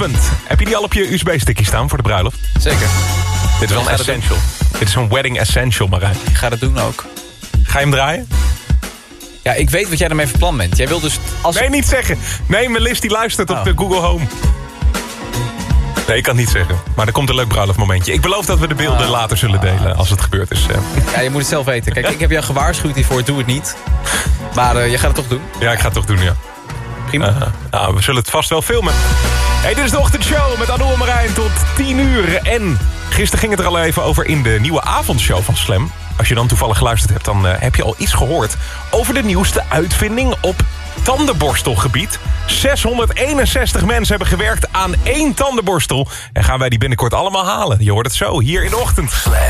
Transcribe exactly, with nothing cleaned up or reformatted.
Heb je die al op je U S B-stickje staan voor de bruiloft? Zeker. Dit is wel een essential. Dit is een wedding essential, Marijn. Ik ga dat doen ook. Ga je hem draaien? Ja, ik weet wat jij ermee van plan bent. Jij wil dus... Als... Nee, niet zeggen. Nee, Melis die luistert oh. op de Google Home. Nee, ik kan het niet zeggen. Maar er komt een leuk bruiloftmomentje. Ik beloof dat we de beelden ah, later zullen delen als het gebeurd is. Ja, je moet het zelf weten. Kijk, ik heb jou gewaarschuwd hiervoor. Doe het niet. Maar uh, je gaat het toch doen? Ja, ik ga het toch doen, ja. Prima. Uh, nou, we zullen het vast wel filmen. Hey, dit is de ochtendshow met Anouk en Marijn tot tien uur. En gisteren ging het er al even over in de nieuwe avondshow van Slam. Als je dan toevallig geluisterd hebt, dan uh, heb je al iets gehoord over de nieuwste uitvinding op tandenborstelgebied. zeshonderdeenenzestig mensen hebben gewerkt aan één tandenborstel. En gaan wij die binnenkort allemaal halen. Je hoort het zo, hier in de ochtend.